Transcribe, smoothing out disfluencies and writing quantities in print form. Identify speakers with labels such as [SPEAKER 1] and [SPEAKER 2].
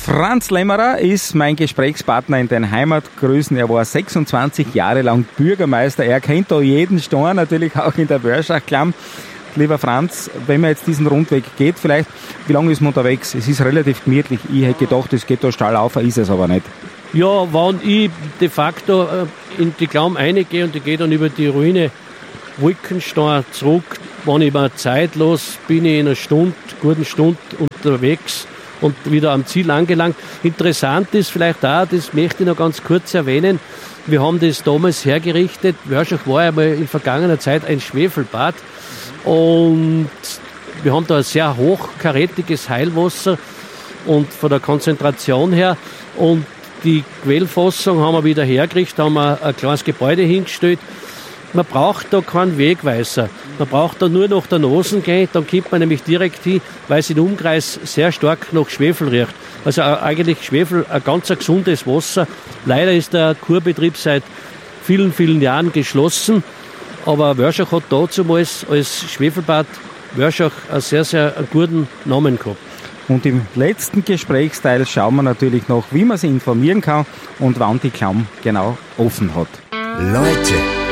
[SPEAKER 1] Franz Lämmerer ist mein Gesprächspartner in den Heimatgrüßen. Er war 26 Jahre lang Bürgermeister. Er kennt da jeden Stein, natürlich auch in der Wörschach-Klamm. Lieber Franz, wenn man jetzt diesen Rundweg geht, vielleicht, wie lange ist man unterwegs? Es ist relativ gemütlich. Ich hätte gedacht, es geht da steil auf, ist es aber nicht.
[SPEAKER 2] Ja, wenn ich de facto in die Klamm reingehe und ich gehe dann über die Ruine Wolkenstein zurück, wenn ich mir Zeit los, bin ich in einer guten Stunde unterwegs und wieder am Ziel angelangt. Interessant ist vielleicht auch, das möchte ich noch ganz kurz erwähnen, wir haben das damals hergerichtet. Wörschach war ja mal in vergangener Zeit ein Schwefelbad und wir haben da ein sehr hochkarätiges Heilwasser und von der Konzentration her und die Quellfassung haben wir wieder hergerichtet, haben wir ein kleines Gebäude hingestellt. Man braucht da keinen Wegweiser. Man braucht da nur nach der Nase gehen, dann kommt man nämlich direkt hin, weil es im Umkreis sehr stark nach Schwefel riecht. Also eigentlich Schwefel, ein ganz gesundes Wasser. Leider ist der Kurbetrieb seit vielen, vielen Jahren geschlossen, aber Wörschach hat damals als Schwefelbad Wörschach einen sehr, sehr guten Namen gehabt.
[SPEAKER 1] Und im letzten Gesprächsteil schauen wir natürlich noch, wie man sich informieren kann und wann die Klamm genau offen hat.
[SPEAKER 3] Leute